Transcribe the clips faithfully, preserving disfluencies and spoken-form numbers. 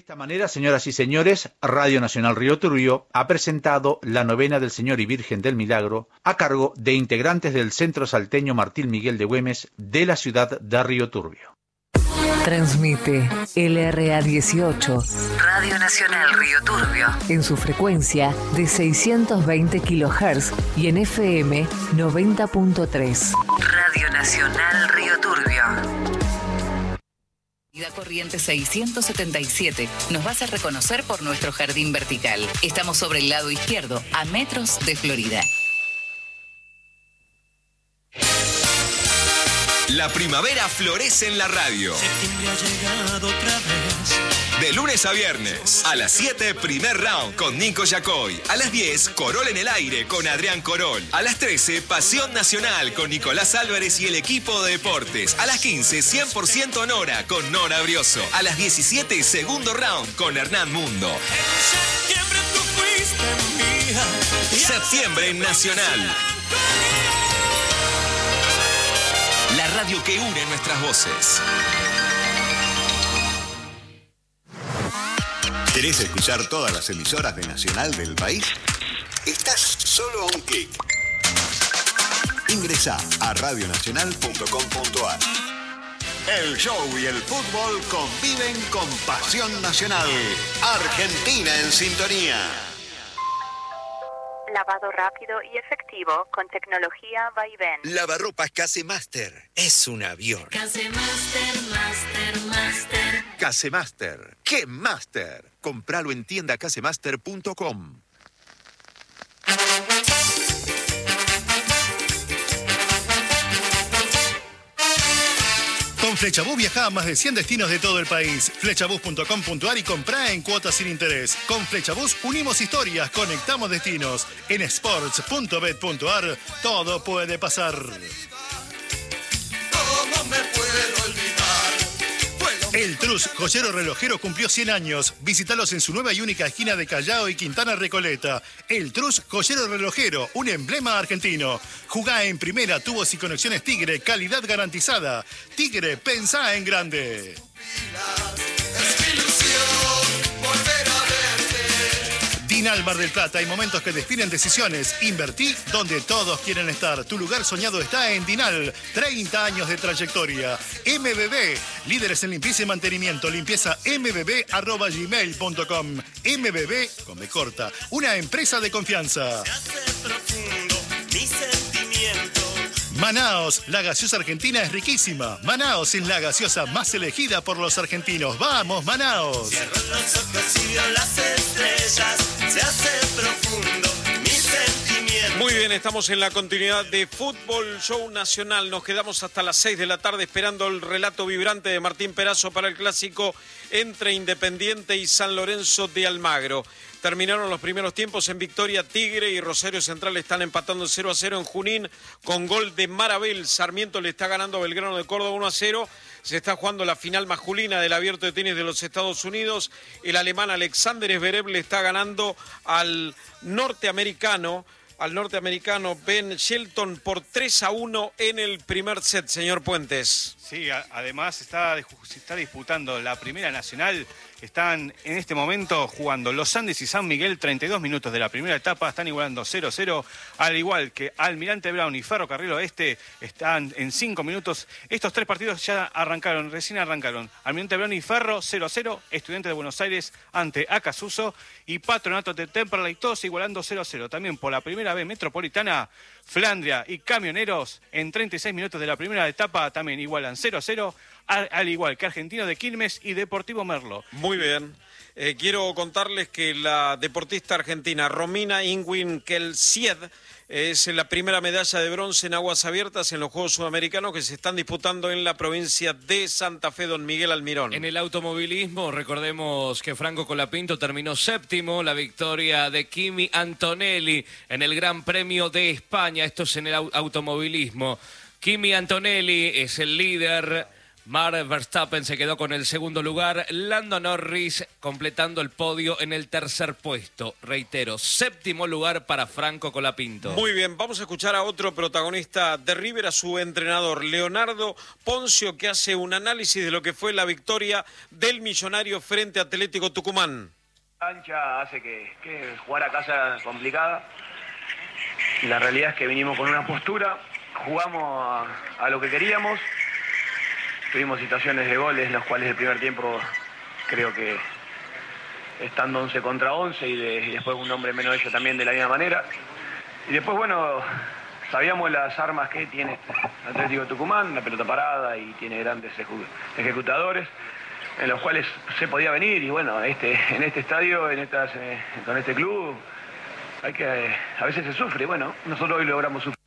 De esta manera, señoras y señores, Radio Nacional Río Turbio ha presentado la novena del Señor y Virgen del Milagro a cargo de integrantes del Centro Salteño Martín Miguel de Güemes de la ciudad de Río Turbio. Transmite L R A dieciocho, Radio Nacional Río Turbio, en su frecuencia de seiscientos veinte kilohertz y en F M noventa punto tres. Radio Nacional Río Turbio. Corriente seiscientos setenta y siete. Nos vas a reconocer por nuestro jardín vertical. Estamos sobre el lado izquierdo, a metros de Florida. La primavera florece en la radio. Septiembre ha llegado otra vez. De lunes a viernes, a las siete, primer round con Nico Yacoy. A las diez, Corol en el aire con Adrián Corol. A las trece, Pasión Nacional con Nicolás Álvarez y el equipo de deportes. A las quince, cien por ciento Nora con Nora Brioso. A las diecisiete, segundo round con Hernán Mundo. En septiembre tú fuiste mía. Septiembre en Nacional. La radio que une nuestras voces. ¿Querés escuchar todas las emisoras de Nacional del país? Estás solo a un clic. Ingresá a radio nacional punto com punto a r. El show y el fútbol conviven con Pasión Nacional. Argentina en sintonía. Lavado rápido y efectivo con tecnología Vaivén. Lavarropas Casemaster. Es un avión. Casemaster, Master, Master. Casemaster. ¿Qué Master? Compralo en tienda casemaster punto com. Con Flechabús viajá a más de cien destinos de todo el país. Flechabús punto com punto a r y comprá en cuotas sin interés. Con Flechabús unimos historias, conectamos destinos. En sports punto bet punto a r todo puede pasar. ¿Cómo me puedo olvidar? El Trus Joyero Relojero cumplió cien años. Visítalos en su nueva y única esquina de Callao y Quintana Recoleta. El Trus Joyero Relojero, un emblema argentino. Jugá en primera, tubos y conexiones Tigre, calidad garantizada. Tigre, pensá en grande. Es mi ilusión volver a verte. Dinal Mar del Plata, hay momentos que definen decisiones. Invertí donde todos quieren estar. Tu lugar soñado está en Dinal. treinta años de trayectoria. M B B, líderes en limpieza y mantenimiento. Limpieza m b b arroba gmail punto com. M B B, con B corta, una empresa de confianza. Se hace profundo mi sentimiento. Manaos, la gaseosa argentina es riquísima. Manaos es la gaseosa más elegida por los argentinos. ¡Vamos, Manaos! Cierro los ojos y veo las estrellas. Se hace profundo mi sentimiento. Muy bien, estamos en la continuidad de Fútbol Show Nacional. Nos quedamos hasta las seis de la tarde esperando el relato vibrante de Martín Perazo para el clásico entre Independiente y San Lorenzo de Almagro. Terminaron los primeros tiempos en victoria. Tigre y Rosario Central están empatando cero a cero en Junín con gol de Marabel. Sarmiento le está ganando a Belgrano de Córdoba uno a cero. Se está jugando la final masculina del Abierto de Tenis de los Estados Unidos. El alemán Alexander Zverev le está ganando al norteamericano, al norteamericano Ben Shelton por tres a uno en el primer set, señor Puentes. Sí, a, además está, se está disputando la primera nacional. Están en este momento jugando Los Andes y San Miguel, treinta y dos minutos de la primera etapa, están igualando cero a cero, al igual que Almirante Brown y Ferrocarril Oeste están en cinco minutos. Estos tres partidos ya arrancaron, recién arrancaron. Almirante Brown y Ferro, cero a cero, Estudiantes de Buenos Aires ante Acasuso y Patronato de Temperley, todos igualando cero a cero. También por la primera vez Metropolitana, Flandria y Camioneros en treinta y seis minutos de la primera etapa también igualan cero a cero, al, al igual que Argentino de Quilmes y Deportivo Merlo. Muy bien. Eh, quiero contarles que la deportista argentina Romina Ingwin Kelsied es la primera medalla de bronce en aguas abiertas en los Juegos Sudamericanos que se están disputando en la provincia de Santa Fe, don Miguel Almirón. En el automovilismo, recordemos que Franco Colapinto terminó séptimo, la victoria de Kimi Antonelli en el Gran Premio de España. Esto es en el automovilismo. Kimi Antonelli es el líder Max Verstappen se quedó con el segundo lugar, Lando Norris completando el podio en el tercer puesto. Reitero, séptimo lugar para Franco Colapinto. Muy bien, vamos a escuchar a otro protagonista de River, a su entrenador Leonardo Poncio, que hace un análisis de lo que fue la victoria del Millonario frente a Atlético Tucumán. La cancha hace que, que jugar a casa sea complicada. La realidad es que vinimos con una postura, jugamos a, a lo que queríamos. Tuvimos situaciones de goles, en las cuales el primer tiempo creo que estando once contra once y, de, y después un hombre menos ellos también de la misma manera. Y después, bueno, sabíamos las armas que tiene Atlético Tucumán, la pelota parada y tiene grandes ejecu ejecutadores, en los cuales se podía venir y bueno, este, en este estadio, en estas, eh, con este club, hay que, eh, a veces se sufre, bueno, nosotros hoy logramos sufrir.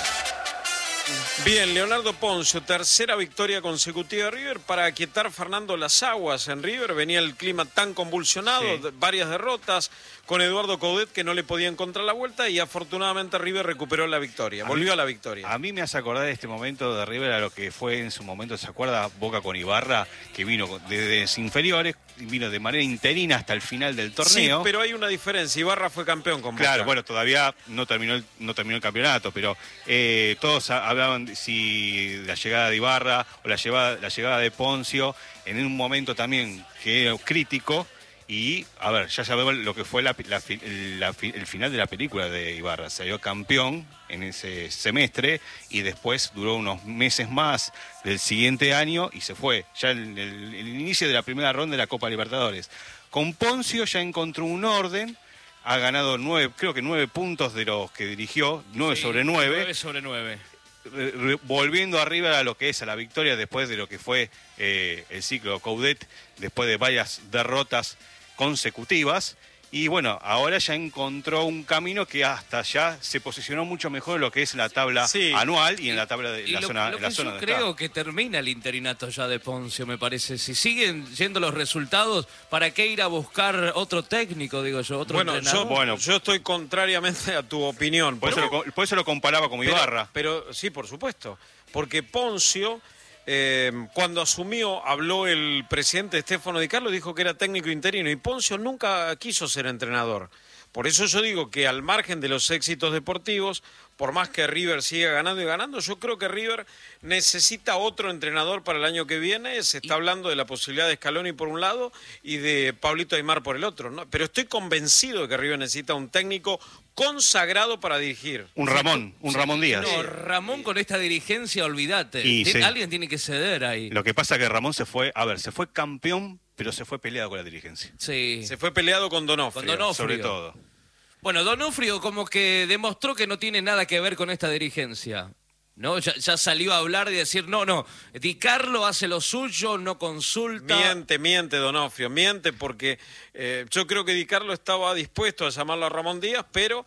Bien, Leonardo Poncio, tercera victoria consecutiva de River para aquietar Fernando las aguas en River. Venía el clima tan convulsionado, sí. varias derrotas con Eduardo Coudet que no le podía encontrar la vuelta y afortunadamente River recuperó la victoria, a volvió mí, a la victoria. A mí me hace acordar de este momento de River a lo que fue en su momento, ¿se acuerda? Boca con Ibarra, que vino desde inferiores, vino de manera interina hasta el final del torneo. Sí, pero hay una diferencia, Ibarra fue campeón con Boca. Claro, bueno, todavía no terminó el, no terminó el campeonato, pero eh, todos hablaban si la llegada de Ibarra o la llegada, la llegada de Poncio en un momento también que era crítico y, a ver, ya sabemos lo que fue la, la, la, el final de la película de Ibarra. Salió campeón en ese semestre y después duró unos meses más del siguiente año y se fue. Ya el, el, el inicio de la primera ronda de la Copa Libertadores. Con Poncio ya encontró un orden. Ha ganado nueve, creo que nueve puntos de los que dirigió, nueve sí, sobre nueve. Nueve sobre nueve. Volviendo arriba a lo que es a la victoria después de lo que fue eh, el ciclo Coudet, después de varias derrotas consecutivas. Y bueno, ahora ya encontró un camino que hasta ya se posicionó mucho mejor en lo que es la tabla sí. anual y en la tabla de y la lo, zona lo de la que zona yo de creo está. que termina el interinato ya de Poncio, me parece. Si siguen yendo los resultados, ¿para qué ir a buscar otro técnico, digo yo, otro bueno, entrenador? Yo, bueno, yo estoy contrariamente a tu opinión. Por, pero, eso, lo, por eso lo comparaba con pero, Ibarra. Pero sí, por supuesto. Porque Poncio, eh, cuando asumió, habló el presidente Stefano Di Carlo, dijo que era técnico interino. Y Poncio nunca quiso ser entrenador. Por eso yo digo que al margen de los éxitos deportivos, por más que River siga ganando y ganando, yo creo que River necesita otro entrenador para el año que viene. Se está hablando de la posibilidad de Scaloni por un lado y de Pablito Aimar por el otro, ¿no? Pero estoy convencido de que River necesita un técnico consagrado para dirigir. Un Ramón, un Ramón Díaz. No, Ramón con esta dirigencia, olvídate. Y, sí. Alguien tiene que ceder ahí. Lo que pasa es que Ramón se fue, a ver, se fue campeón, pero se fue peleado con la dirigencia. Sí. Se fue peleado con Donofrio. Con Donofrio. Sobre todo. Bueno, Donofrio como que demostró que no tiene nada que ver con esta dirigencia, ¿no? Ya, ya salió a hablar y decir, no, no, Di Carlo hace lo suyo, no consulta. Miente, miente Donofrio, miente porque eh, yo creo que Di Carlo estaba dispuesto a llamarlo a Ramón Díaz, pero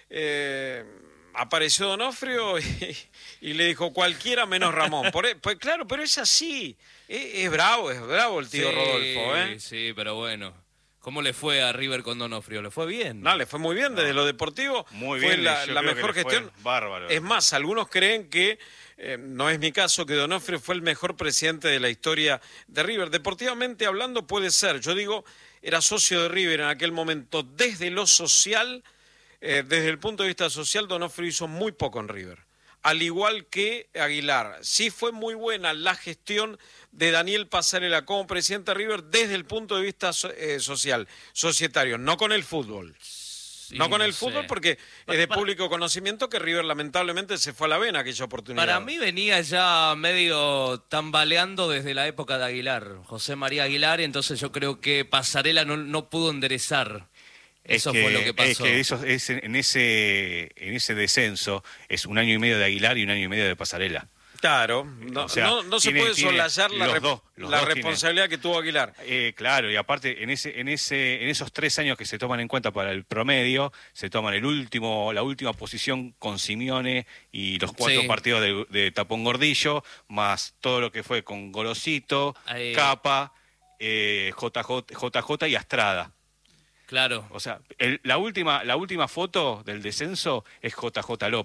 eh, apareció Donofrio y, y le dijo cualquiera menos Ramón. Por, pues claro, pero es así, es, es bravo, es bravo el tío sí, Rodolfo, ¿eh? Sí, pero bueno. ¿Cómo le fue a River con Donofrio? ¿Le fue bien? No, le fue muy bien desde no. lo deportivo. Muy fue bien, la, la mejor gestión. Bárbaro. Es más, algunos creen que, eh, no es mi caso, que Donofrio fue el mejor presidente de la historia de River. Deportivamente hablando puede ser. Yo digo, era socio de River en aquel momento. Desde lo social, eh, desde el punto de vista social, Donofrio hizo muy poco en River. Al igual que Aguilar. Sí fue muy buena la gestión de Daniel Pasarela como presidente de River desde el punto de vista eh, social, societario, no con el fútbol. Sí, no con el no fútbol sé. Porque es de público conocimiento que River lamentablemente se fue a la vena aquella oportunidad. Para mí venía ya medio tambaleando desde la época de Aguilar, José María Aguilar, y entonces yo creo que Pasarela no, no pudo enderezar. Eso es que, fue lo que pasó. Es que eso, es, en, ese, en ese descenso es un año y medio de Aguilar y un año y medio de Pasarela. Claro, no, o sea, no, no se tiene, puede soslayar la, rep dos, la dos responsabilidad tienen. que tuvo Aguilar. Eh, claro, y aparte en ese, en ese, en esos tres años que se toman en cuenta para el promedio, se toman el último, la última posición con Simeone y los cuatro sí. partidos de, de Tapón Gordillo, más todo lo que fue con Gorosito, Ahí. Capa, eh, J J, J J y Astrada. Claro. O sea, el, la última la última foto del descenso es J J López.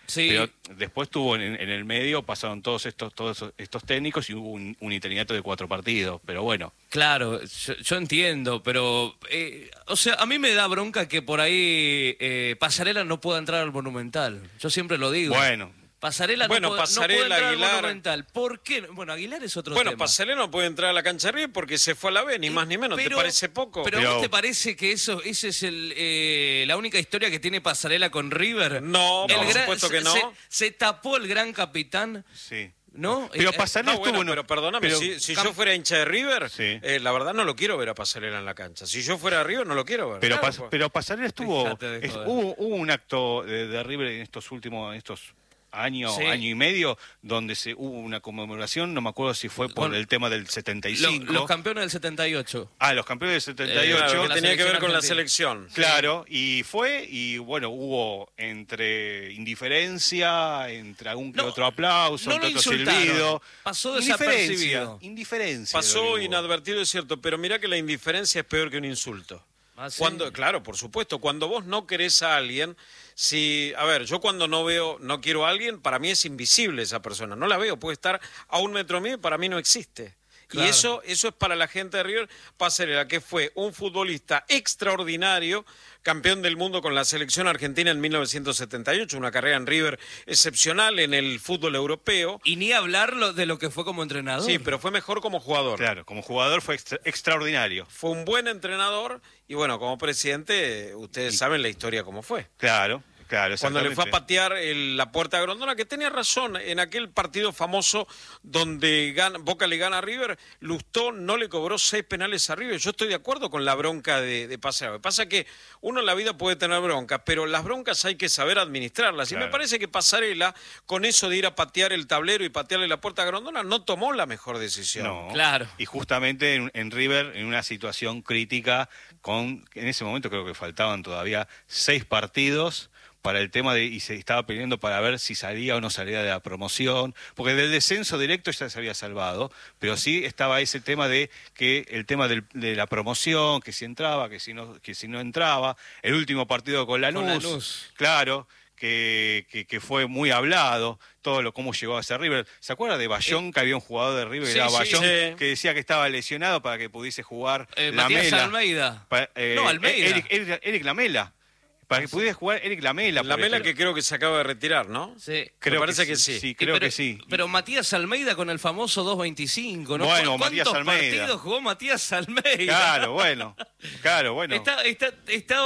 Sí. Pero después tuvo en, en el medio, pasaron todos estos todos estos técnicos y hubo un, un interinato de cuatro partidos, pero bueno. Claro, yo, yo entiendo, pero, eh, o sea, a mí me da bronca que por ahí eh, Pasarela no pueda entrar al Monumental. Yo siempre lo digo. Bueno. Pasarela bueno, no, puede, Pasarela, no puede entrar Aguilar. al Monumental. ¿Por qué? Bueno, Aguilar es otro bueno, tema. Bueno, Pasarela no puede entrar a la cancha de River porque se fue a la B, ni más ni menos. Pero, ¿Te parece poco? Pero, pero ¿a vos te parece que eso ese es el eh, la única historia que tiene Pasarela con River? No, el por gran, supuesto que no. Se, se tapó el gran capitán. Sí. ¿No? Pero Eh, Pasarela no, bueno, estuvo... pero perdóname, pero, si, si cam- yo fuera hincha de River, Sí. eh, la verdad no lo quiero ver a Pasarela en la cancha. Si yo fuera de River, no lo quiero ver. Pero, Claro, pas- pues. pero Pasarela estuvo... Fíjate de es- joder. hubo, hubo un acto de, de River en estos últimos... En estos año, Sí. año y medio, donde se hubo una conmemoración, no me acuerdo si fue por Con- el tema del setenta y Lo- cinco. los campeones del setenta y ocho. Ah, los campeones del setenta y Eh, ocho. claro, que la tenía que ver selección con la argentina. selección. Claro, y fue, y bueno, hubo entre indiferencia, entre algún que No, otro aplauso, no entre lo otro insultaron. silbido. Pasó Indiferencia, desapercibido. indiferencia. Pasó lo que hubo. inadvertido, es cierto, pero mirá que la indiferencia es peor que un insulto. Ah, ¿sí? Cuando, claro, por supuesto, cuando vos no querés a alguien, si, a ver, yo cuando no veo, no quiero a alguien, para mí es invisible esa persona, no la veo, puede estar a un metro mío y para mí no existe. Claro. Y eso, eso es para la gente de River, Pasarela, que fue un futbolista extraordinario, campeón del mundo con la selección argentina en mil novecientos setenta y ocho, una carrera en River excepcional en el fútbol europeo. Y ni hablar lo- de lo que fue como entrenador. Sí, pero fue mejor como jugador. Claro, como jugador fue extra- extraordinario. Fue un buen entrenador y bueno, como presidente, ustedes saben la historia cómo fue. Claro, claro, Cuando le fue a exactamente. patear el- la puerta a Grondona, que tenía razón, en aquel partido famoso donde gana- Boca le gana a River, Lustó no le cobró seis penales a River. Yo estoy de acuerdo con la bronca de, de Pasarela. Lo que pasa es que uno en la vida puede tener broncas, pero las broncas hay que saber administrarlas. Y Claro. me parece que Pasarela, con eso de ir a patear el tablero y patearle la puerta a Grondona, no tomó la mejor decisión. No. Claro. Y justamente en, en River, en una situación crítica, con en ese momento creo que faltaban todavía seis partidos para el tema de, y se estaba peleando para ver si salía o no salía de la promoción, porque del descenso directo ya se había salvado, pero sí estaba ese tema de que el tema del- de la promoción, que si entraba, que si no, que si no entraba, el último partido con Lanús, Con Lanús. claro, que, que, que fue muy hablado, todo lo cómo llegó a ese River. ¿Se acuerda de Bayón, que había un jugador de River, sí, era sí, Bayón, sí. que decía que estaba lesionado para que pudiese jugar Eh, Lamela? Matías Almeida. Pa- eh, No, Almeida. Eric, Eric- Eric Lamela. Para que pudiese jugar Eric Lamela. La por Mela ejemplo. que creo que se acaba de retirar, ¿no? Sí. Creo Me parece que, sí. sí. Sí, creo pero, que sí. Pero Matías Almeida con el famoso dos veinticinco, ¿no? Bueno, ¿Cu- Matías ¿Cuántos Almeida. partidos jugó Matías Almeida? Claro, bueno. Claro, bueno. Está- está-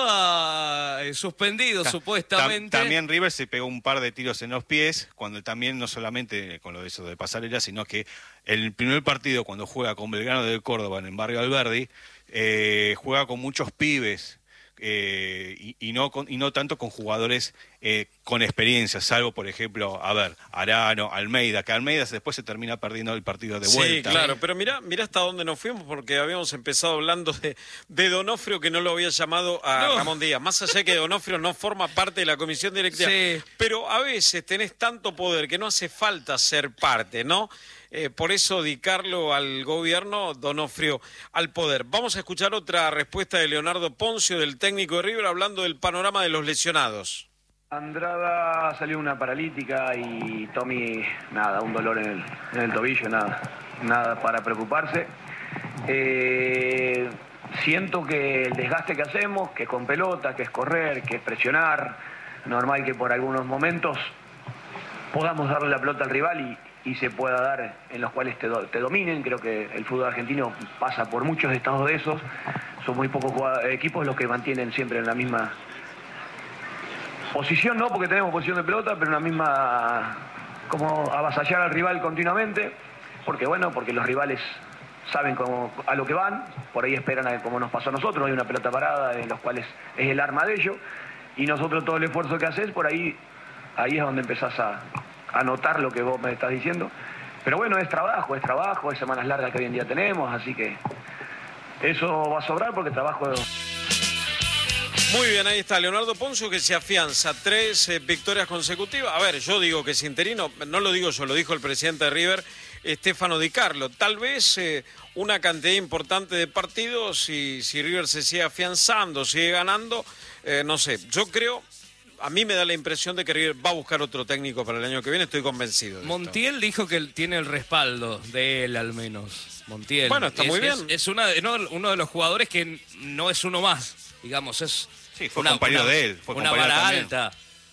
estaba eh, suspendido, Ta- supuestamente. tam- También River se pegó un par de tiros en los pies, cuando también no solamente con lo de eso de Pasarela, sino que el primer partido cuando juega con Belgrano de Córdoba en el barrio Alberdi, eh, juega con muchos pibes. eh, y, y no con- y no tanto con jugadores eh, con experiencia, salvo por ejemplo, a ver, Arano, Almeida, que Almeida después se termina perdiendo el partido de vuelta. Sí, claro, pero mirá, mirá hasta dónde nos fuimos, porque habíamos empezado hablando de, de Donofrio, que no lo había llamado a No. Ramón Díaz. Más allá de que Donofrio no forma parte de la comisión directiva. Sí. Pero a veces tenés tanto poder que no hace falta ser parte, ¿no? Eh, por eso dedicarlo al gobierno, Donofrio al poder. Vamos a escuchar otra respuesta de Leonardo Poncio, del técnico de River, hablando del panorama de los lesionados. Andrada salió una paralítica y Tommy, nada, un dolor en el, en el tobillo, nada, nada para preocuparse. Eh, siento que el desgaste que hacemos, que es con pelota, que es correr, que es presionar, normal que por algunos momentos podamos darle la pelota al rival y, y se pueda dar en los cuales te, do- te dominen. Creo que el fútbol argentino pasa por muchos estados de esos. Son muy pocos jugad- equipos los que mantienen siempre en la misma posición, no porque tenemos posición de pelota, pero una misma, como avasallar al rival continuamente, porque bueno, porque los rivales saben cómo, a lo que van, por ahí esperan a, como nos pasó a nosotros, hay una pelota parada en los cuales es el arma de ellos, y nosotros todo el esfuerzo que haces, por ahí, ahí es donde empezás a, a notar lo que vos me estás diciendo. Pero bueno, es trabajo, es trabajo, es semanas largas que hoy en día tenemos, así que eso va a sobrar porque trabajo... Muy bien, ahí está Leonardo Poncio, que se afianza tres eh, victorias consecutivas. A ver, yo digo que es interino, no lo digo yo, lo dijo el presidente de River, Stefano Di Carlo. Tal vez eh, una cantidad importante de partidos, si, si River se sigue afianzando, sigue ganando, eh, no sé. Yo creo, a mí me da la impresión de que River va a buscar otro técnico para el año que viene, estoy convencido. De Montiel esto. dijo que él tiene el respaldo de él, al menos. Montiel. Bueno, está es, muy bien. Es, es una, no, uno de los jugadores que no es uno más, digamos, es sí, fue una, compañero una, de él. Fue una vara también. alta.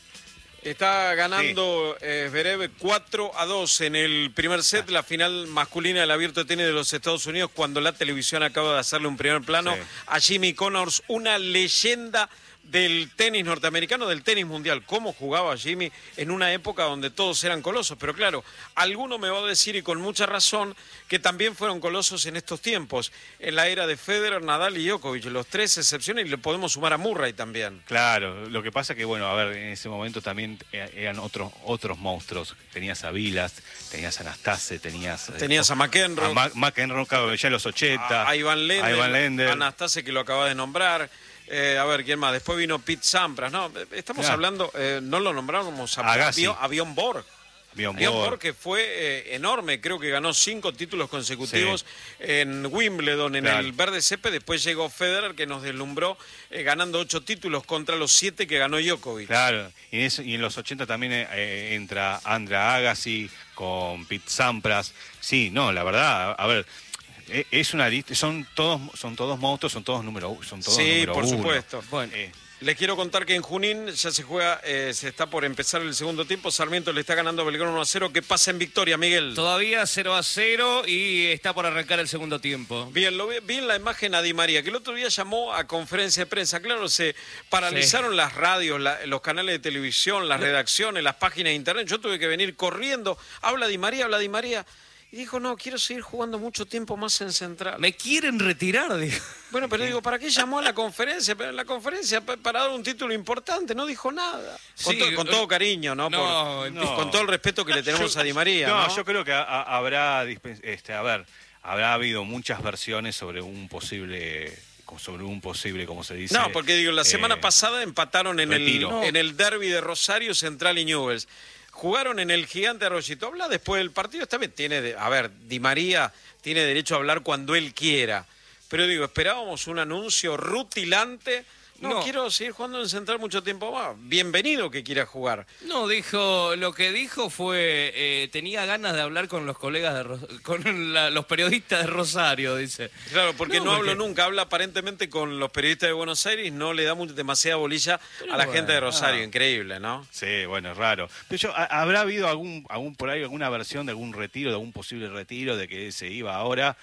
Está ganando sí. eh, Zverev cuatro a dos en el primer set, la final masculina del Abierto de Tenis de los Estados Unidos, cuando la televisión acaba de hacerle un primer plano sí. a Jimmy Connors, una leyenda del tenis norteamericano, del tenis mundial. Cómo jugaba Jimmy en una época donde todos eran colosos. Pero claro, alguno me va a decir, y con mucha razón, que también fueron colosos en estos tiempos, en la era de Federer, Nadal y Djokovic, los tres excepciones, y le podemos sumar a Murray también. Claro, lo que pasa que, bueno, a ver, en ese momento también eran otros otros monstruos. Tenías a Vilas, tenías a Anastase, tenías... Tenías a McEnroe. A Ma McEnroe, claro, ya en los ochenta. A Ivan Lendl, a Ivan Lendl. Anastase, que lo acaba de nombrar. Eh, a ver, ¿quién más? Después vino Pete Sampras, ¿no? Estamos claro. hablando, eh, no lo nombramos a Avión, Avión Borg. Avión Borg, que fue eh, enorme, creo que ganó cinco títulos consecutivos sí. en Wimbledon, en claro. el verde césped. Después llegó Federer, que nos deslumbró eh, ganando ocho títulos contra los siete que ganó Djokovic. Claro, y en, eso, y en los ochenta también eh, entra Andrea Agassi con Pete Sampras. Sí, no, la verdad, a ver... Es una lista, son todos, son todos monstruos, son todos número, son todos sí, número por uno. supuesto. Bueno, eh. les quiero contar que en Junín ya se juega, eh, se está por empezar el segundo tiempo. Sarmiento le está ganando a Belgrano uno a cero. ¿Qué pasa en Victoria, Miguel? Todavía cero a cero y está por arrancar el segundo tiempo. Bien, lo vi, vi en la imagen a Di María, que el otro día llamó a conferencia de prensa. Claro, se paralizaron sí. las radios, la, los canales de televisión, las redacciones, las páginas de internet. Yo tuve que venir corriendo. Habla Di María, habla Di María. Y dijo, no, quiero seguir jugando mucho tiempo más en Central. Me quieren retirar, dijo. Bueno, pero digo, ¿para qué llamó a la conferencia? Pero en la conferencia para dar un título importante, no dijo nada. Con, sí, to con todo cariño, ¿no? No, Por, no. Con todo el respeto que le tenemos yo, a Di María. No, no, yo creo que a, a, habrá, este, a ver, habrá habido muchas versiones sobre un posible... sobre un posible, como se dice... No, porque digo, la eh, semana pasada empataron en retiro. el, no. en el derbi de Rosario, Central y Newell's. Jugaron en el Gigante Arroyito. Habla después del partido. Esta vez tiene, de, a ver, Di María tiene derecho a hablar cuando él quiera. Pero digo, esperábamos un anuncio rutilante. No, no, quiero seguir jugando en Central mucho tiempo más. Bienvenido que quiera jugar. No, dijo, lo que dijo fue, eh, tenía ganas de hablar con los colegas, de Ros con la, los periodistas de Rosario, dice. Claro, porque no, no porque... hablo nunca, habla aparentemente con los periodistas de Buenos Aires, no le da mucha, demasiada bolilla Pero a la bueno, gente de Rosario, ah. increíble, ¿no? Sí, bueno, es raro. Pero yo, ¿habrá habido algún, algún por ahí alguna versión de algún retiro, de algún posible retiro, de que se iba ahora?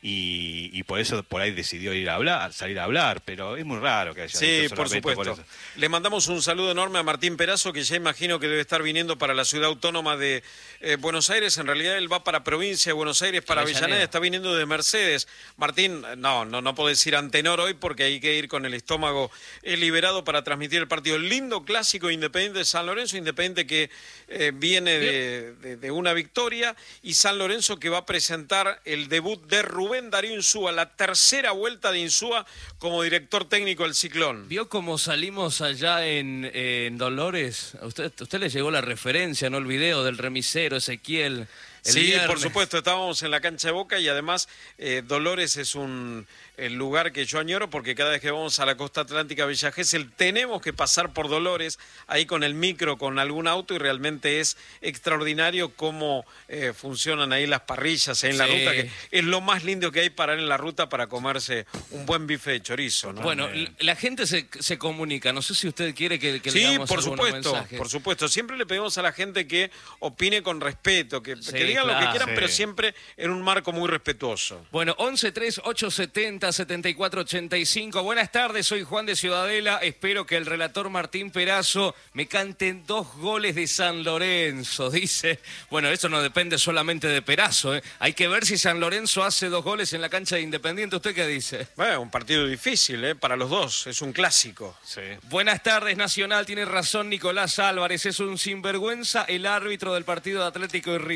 Y, y por eso por ahí decidió ir a hablar, salir a hablar, pero es muy raro que haya Sí, por supuesto. Por Le mandamos un saludo enorme a Martín Perazo, que ya imagino que debe estar viniendo para la ciudad autónoma de eh, Buenos Aires. En realidad él va para provincia de Buenos Aires, para Avellaneda, está viniendo de Mercedes. Martín, no, no, no podés ir a Antenor hoy porque hay que ir con el estómago eh, liberado para transmitir el partido. El lindo clásico Independiente de San Lorenzo, Independiente que eh, viene de, de, de una victoria, y San Lorenzo que va a presentar el debut de Rubén Darío Insúa, la tercera vuelta de Insúa como director técnico del Ciclón. ¿Vio cómo salimos allá en, en Dolores? A usted, a usted le llegó la referencia, ¿no? El video del remisero Ezequiel. Sí, viernes. Por supuesto, estábamos en la cancha de Boca y además eh, Dolores es un el lugar que yo añoro porque cada vez que vamos a la costa atlántica Villa Gesell tenemos que pasar por Dolores, ahí con el micro, con algún auto, y realmente es extraordinario cómo eh, funcionan ahí las parrillas ahí en la sí. ruta, que es lo más lindo que hay parar en la ruta para comerse un buen bife de chorizo, ¿no? Bueno, eh. la gente se, se comunica, no sé si usted quiere que, que sí, le damos por algunos supuesto, mensajes. por supuesto, siempre le pedimos a la gente que opine con respeto, que, sí, que digan claro. lo que quieran, Sí. pero siempre en un marco muy respetuoso. Bueno, once tres ocho setenta setenta y cuatro ochenta y cinco. Buenas tardes, soy Juan de Ciudadela. Espero que el relator Martín Perazo me cante dos goles de San Lorenzo, dice. Bueno, eso no depende solamente de Perazo, ¿eh? Hay que ver si San Lorenzo hace dos goles en la cancha de Independiente. ¿Usted qué dice? Bueno, un partido difícil, ¿eh? Para los dos, es un clásico. Sí. Buenas tardes, Nacional. Tiene razón Nicolás Álvarez, es un sinvergüenza el árbitro del partido de Atlético y River, dice.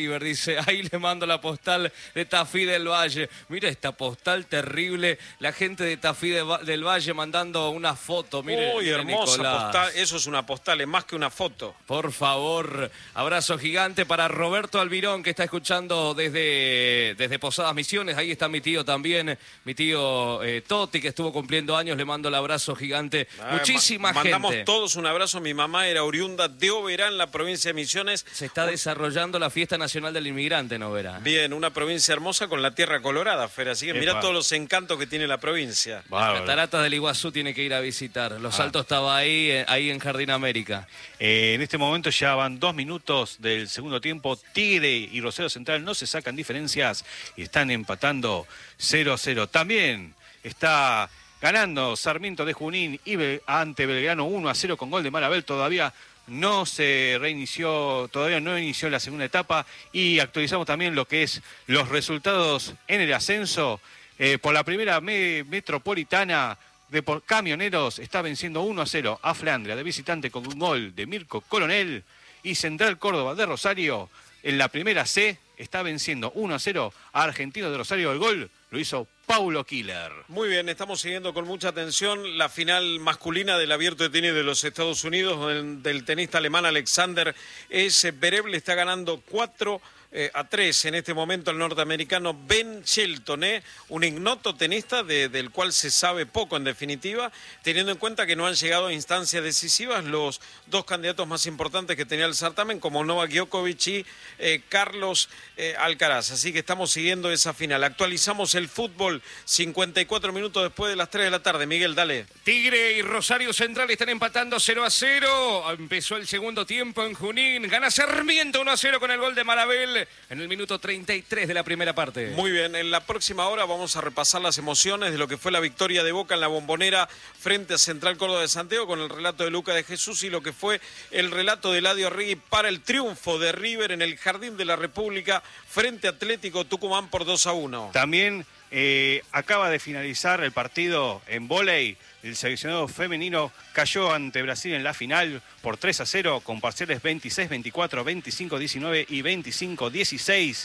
dice, ahí le mando la postal de Tafí del Valle. Mira esta postal terrible, la gente de Tafí de, del Valle mandando una foto. Mire, Uy, mire, hermosa Nicolás. postal, eso es una postal, es más que una foto. Por favor, abrazo gigante para Roberto Almirón, que está escuchando desde, desde Posadas Misiones. Ahí está mi tío también, mi tío eh, Toti, que estuvo cumpliendo años. Le mando el abrazo gigante. Ay, Muchísima ma mandamos gente. todos un abrazo. Mi mamá era oriunda de Oberá, en la provincia de Misiones. Se está desarrollando la Fiesta Nacional del Inmigrante en Oberá. Bien, una provincia hermosa con la tierra colorada, Fer. Así que Epa. mirá todos los encantos que tiene la provincia. Las cataratas del Iguazú tiene que ir a visitar. Los Ah. Altos estaba ahí, eh, ahí en Jardín América. Eh, en este momento ya van dos minutos del segundo tiempo. Tigre y Rosario Central no se sacan diferencias y están empatando cero a cero. También está ganando Sarmiento de Junín y Bel- ante Belgrano uno a cero con gol de Marabel. Todavía no se reinició, todavía no inició la segunda etapa. Y actualizamos también lo que es los resultados en el ascenso. Eh, por la primera me- metropolitana de por Camioneros está venciendo uno a cero a Flandria de visitante con un gol de Mirko Coronel. Y Central Córdoba de Rosario en la primera C está venciendo uno a cero a Argentino de Rosario. El gol lo hizo Paulo Killer. Muy bien, estamos siguiendo con mucha atención la final masculina del Abierto de Tenis de los Estados Unidos, del, del tenista alemán Alexander S. Zverev. Le está ganando cuatro eh, a tres en este momento al norteamericano Ben Shelton, ¿eh? Un ignoto tenista de, del cual se sabe poco en definitiva, teniendo en cuenta que no han llegado a instancias decisivas los dos candidatos más importantes que tenía el certamen, como Novak Djokovic y eh, Carlos eh, Alcaraz. Así que estamos siguiendo esa final. Actualizamos el fútbol cincuenta y cuatro minutos después de las tres de la tarde. Miguel, dale. Tigre y Rosario Central están empatando cero a cero. Empezó el segundo tiempo en Junín. Gana Sarmiento uno a cero con el gol de Marabel en el minuto treinta y tres de la primera parte. Muy bien, en la próxima hora vamos a repasar las emociones de lo que fue la victoria de Boca en la Bombonera frente a Central Córdoba de Santiago, con el relato de Luca de Jesús y lo que fue el relato de Eladio Arregui para el triunfo de River en el Jardín de la República frente a Atlético Tucumán por dos a uno. También eh, acaba de finalizar el partido en vóley. El seleccionado femenino cayó ante Brasil en la final por tres a cero con parciales veintiséis veinticuatro, veinticinco diecinueve y veinticinco dieciséis.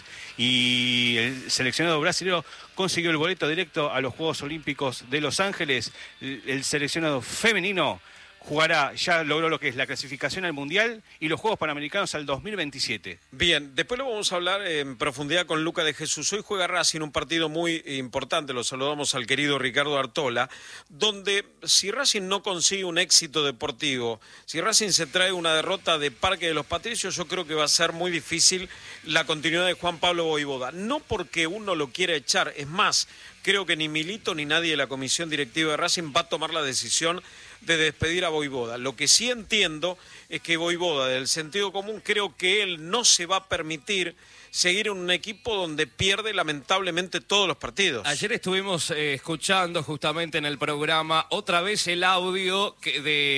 Y el seleccionado brasileño consiguió el boleto directo a los Juegos Olímpicos de Los Ángeles. El, el seleccionado femenino jugará, ya logró lo que es la clasificación al Mundial y los Juegos Panamericanos al dos mil veintisiete. Bien, después lo vamos a hablar en profundidad con Luca de Jesús. Hoy juega Racing, un partido muy importante, lo saludamos al querido Ricardo Artola, donde si Racing no consigue un éxito deportivo, si Racing se trae una derrota de Parque de los Patricios, yo creo que va a ser muy difícil la continuidad de Juan Pablo Voivoda. No porque uno lo quiera echar, es más, creo que ni Milito ni nadie de la comisión directiva de Racing va a tomar la decisión de despedir a Voivoda. Lo que sí entiendo es que Voivoda, del sentido común, creo que él no se va a permitir seguir en un equipo donde pierde lamentablemente todos los partidos. Ayer estuvimos eh, escuchando justamente en el programa otra vez el audio que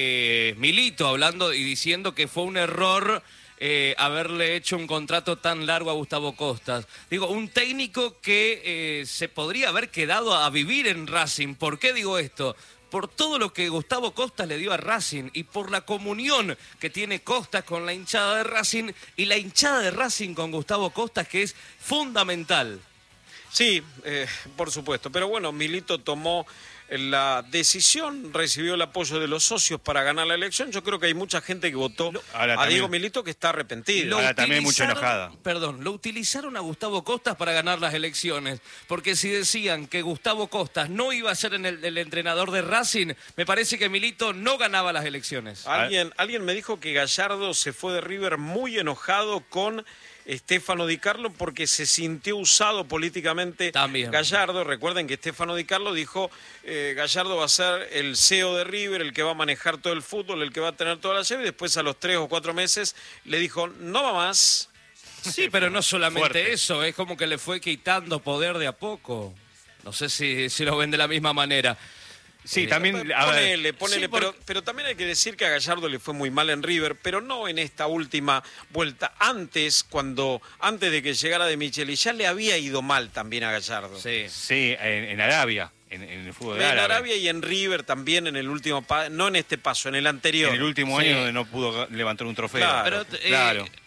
de Milito hablando y diciendo que fue un error eh, haberle hecho un contrato tan largo a Gustavo Costas. Digo, un técnico que eh, se podría haber quedado a vivir en Racing. ¿Por qué digo esto? Por todo lo que Gustavo Costas le dio a Racing y por la comunión que tiene Costas con la hinchada de Racing y la hinchada de Racing con Gustavo Costas, que es fundamental. Sí, eh, por supuesto. Pero bueno, Milito tomó la decisión, recibió el apoyo de los socios para ganar la elección. Yo creo que hay mucha gente que votó Ahora a también- Diego Milito que está arrepentido. Lo Ahora también mucha utilizaron- enojada. Perdón, lo utilizaron a Gustavo Costas para ganar las elecciones. Porque si decían que Gustavo Costas no iba a ser en el, el entrenador de Racing, me parece que Milito no ganaba las elecciones. Alguien, alguien me dijo que Gallardo se fue de River muy enojado con Stefano Di Carlo porque se sintió usado políticamente. También. Gallardo. Recuerden que Stefano Di Carlo dijo eh, Gallardo va a ser el C E O de River, el que va a manejar todo el fútbol, el que va a tener toda la llave, y después a los tres o cuatro meses le dijo no va más. Sí, pero no solamente Fuerte. eso, es como que le fue quitando poder de a poco. No sé si, si lo ven de la misma manera. Sí, Eh, también... a ver, Ponele, ponele, Sí, porque- pero, pero también hay que decir que a Gallardo le fue muy mal en River, pero no en esta última vuelta. Antes, cuando antes de que llegara De Micheli, ya le había ido mal también a Gallardo. Sí. sí, en, en Arabia, en, en el fútbol de En Árabe. Arabia y en River también en el último paso, no en este paso, en el anterior. En el último Sí. año donde no pudo levantar un trofeo. Claro. Pero, eh, Claro.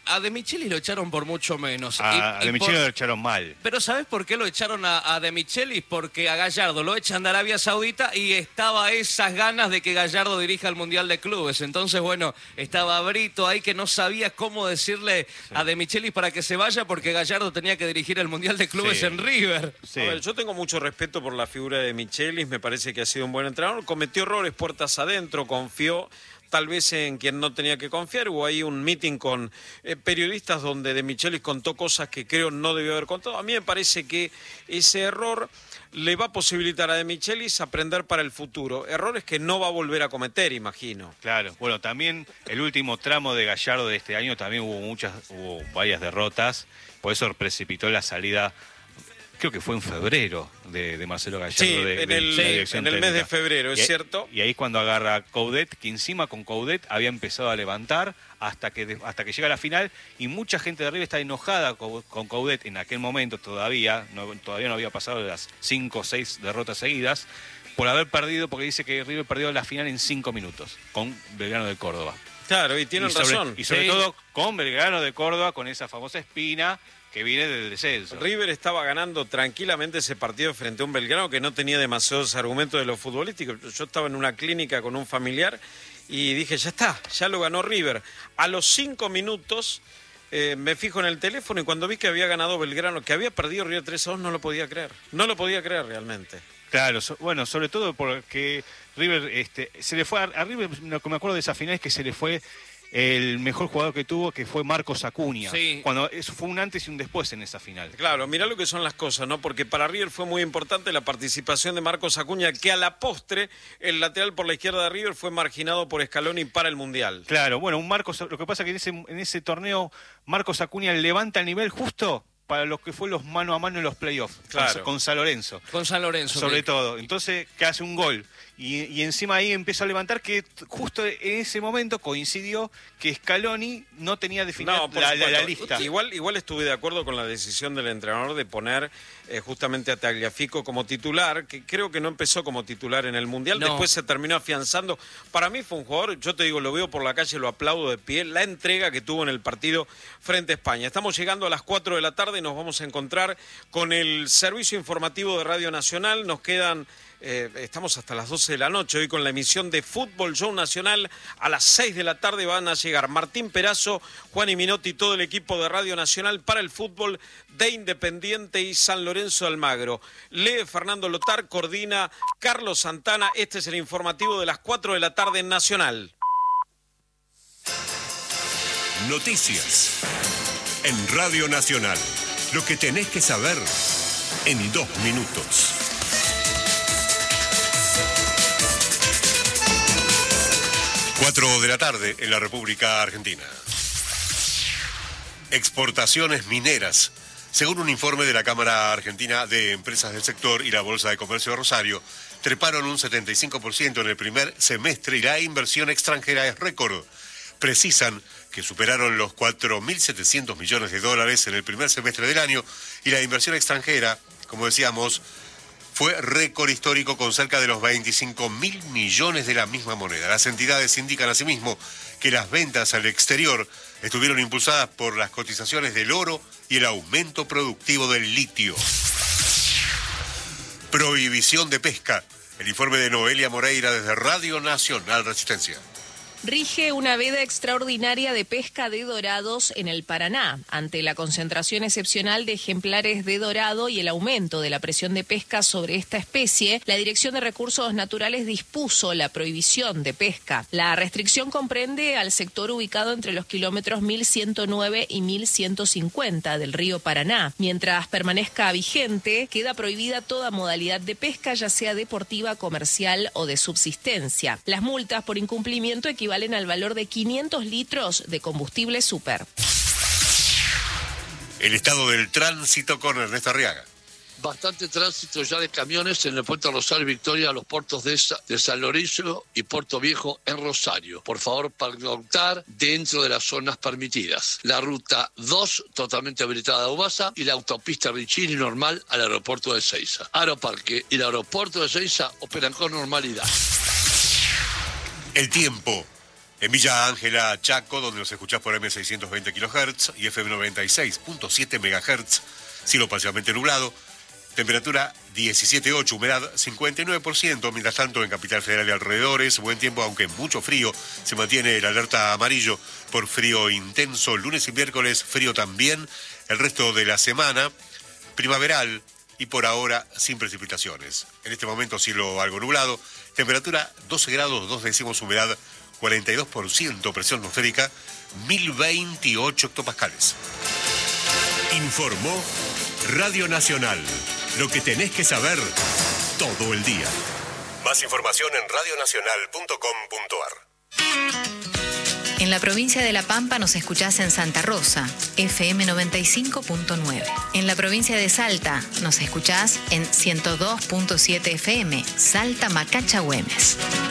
a De Michelis lo echaron por mucho menos. A, y, a y De Michelis por... lo echaron mal. Pero ¿sabes por qué lo echaron a, a De Michelis? Porque a Gallardo lo echan de Arabia Saudita y estaba esas ganas de que Gallardo dirija el Mundial de Clubes. Entonces, bueno, estaba Brito ahí que no sabía cómo decirle sí. a De Michelis para que se vaya porque Gallardo tenía que dirigir el Mundial de Clubes sí. en River. Sí. A ver, yo tengo mucho respeto por la figura de Michelis, me parece que ha sido un buen entrenador. Cometió errores puertas adentro, confió tal vez en quien no tenía que confiar. Hubo ahí un meeting con eh, periodistas donde De Michelis contó cosas que creo no debió haber contado. A mí me parece que ese error le va a posibilitar a De Michelis aprender para el futuro. Errores que no va a volver a cometer, imagino. Claro, bueno, también el último tramo de Gallardo de este año también hubo muchas, hubo varias derrotas, por eso precipitó la salida. Creo que fue en febrero de, de Marcelo Gallardo. Sí, de, en de, el, de la en el mes de febrero, ¿es y, cierto? Y ahí es cuando agarra a Coudet, que encima con Coudet había empezado a levantar hasta que, hasta que llega a la final, y mucha gente de River está enojada con, con Coudet en aquel momento todavía, no, todavía no había pasado las cinco o seis derrotas seguidas, por haber perdido, porque dice que River perdió la final en cinco minutos con Belgrano de Córdoba. Claro, y tienen y sobre, razón. Y sobre sí. todo con Belgrano de Córdoba, con esa famosa espina que viene del descenso. River estaba ganando tranquilamente ese partido frente a un Belgrano que no tenía demasiados argumentos de lo futbolístico. Yo estaba en una clínica con un familiar y dije, ya está, ya lo ganó River. A los cinco minutos eh, me fijo en el teléfono y cuando vi que había ganado Belgrano, que había perdido River tres a dos, no lo podía creer. No lo podía creer realmente. Claro, so, bueno, sobre todo porque River, este, se le fue a, a River, lo que me acuerdo de esa final es que se le fue el mejor jugador que tuvo, que fue Marcos Acuña. Sí. Cuando eso fue un antes y un después en esa final. Claro, mirá lo que son las cosas, ¿no? Porque para River fue muy importante la participación de Marcos Acuña, que a la postre, el lateral por la izquierda de River fue marginado por Scaloni para el Mundial. Claro, bueno, un Marcos, lo que pasa es que en ese, en ese torneo Marcos Acuña levanta el nivel justo para lo que fue los mano a mano en los playoffs, claro. con, con San Lorenzo. Con San Lorenzo. Sobre bien. todo. Entonces, que hace un gol. Y, y encima ahí empieza a levantar que justo en ese momento coincidió que Scaloni no tenía definida no, la, la, la lista. Igual, igual estuve de acuerdo con la decisión del entrenador de poner eh, justamente a Tagliafico como titular, que creo que no empezó como titular en el Mundial, no. Después se terminó afianzando. Para mí fue un jugador, yo te digo, lo veo por la calle, lo aplaudo de pie, la entrega que tuvo en el partido frente a España. Estamos llegando a las cuatro de la tarde y nos vamos a encontrar con el servicio informativo de Radio Nacional. Nos quedan... Eh, estamos hasta las doce de la noche hoy con la emisión de Fútbol Show Nacional. A las seis de la tarde van a llegar Martín Perazo, Juan y Minotti y todo el equipo de Radio Nacional para el fútbol de Independiente y San Lorenzo de Almagro. Lee Fernando Lotar, coordina Carlos Santana. Este es el informativo de las cuatro de la tarde en Nacional. Noticias en Radio Nacional. Lo que tenés que saber en dos minutos. Cuatro de la tarde en la República Argentina. Exportaciones mineras. Según un informe de la Cámara Argentina de Empresas del Sector y la Bolsa de Comercio de Rosario, treparon un setenta y cinco por ciento en el primer semestre y la inversión extranjera es récord. Precisan que superaron los cuatro mil setecientos millones de dólares en el primer semestre del año y la inversión extranjera, como decíamos, fue récord histórico con cerca de los veinticinco mil millones de la misma moneda. Las entidades indican asimismo que las ventas al exterior estuvieron impulsadas por las cotizaciones del oro y el aumento productivo del litio. Prohibición de pesca. El informe de Noelia Moreira desde Radio Nacional Resistencia. Rige una veda extraordinaria de pesca de dorados en el Paraná. Ante la concentración excepcional de ejemplares de dorado y el aumento de la presión de pesca sobre esta especie, la Dirección de Recursos Naturales dispuso la prohibición de pesca. La restricción comprende al sector ubicado entre los kilómetros mil ciento nueve y mil ciento cincuenta del río Paraná. Mientras permanezca vigente, queda prohibida toda modalidad de pesca, ya sea deportiva, comercial o de subsistencia. Las multas por incumplimiento equivalen valen al valor de quinientos litros de combustible super. El estado del tránsito con Ernesto Arriaga. Bastante tránsito ya de camiones en el puente Rosario Victoria a los puertos de, Sa de San Lorenzo y Puerto Viejo en Rosario. Por favor, pernoctar dentro de las zonas permitidas. La ruta dos totalmente habilitada a Ubasa y la autopista Richini normal al aeropuerto de Seiza. Aeroparque y el aeropuerto de Seiza operan con normalidad. El tiempo. En Villa Ángela, Chaco, donde nos escuchás por eme seiscientos veinte kilohertz y efe eme noventa y seis punto siete megahertz, cielo parcialmente nublado, temperatura diecisiete punto ocho, humedad cincuenta y nueve por ciento, mientras tanto en Capital Federal y alrededores, buen tiempo aunque mucho frío, se mantiene el alerta amarillo por frío intenso, lunes y miércoles frío también, el resto de la semana primaveral y por ahora sin precipitaciones. En este momento cielo algo nublado, temperatura doce grados, dos décimos, humedad cuarenta y dos por ciento, presión atmosférica mil veintiocho hectopascales. Informó Radio Nacional. Lo que tenés que saber todo el día. Más información en radionacional punto com punto ar. En la provincia de La Pampa nos escuchás en Santa Rosa, efe eme noventa y cinco punto nueve. En la provincia de Salta nos escuchás en ciento dos punto siete efe eme, Salta Macacha Güemes.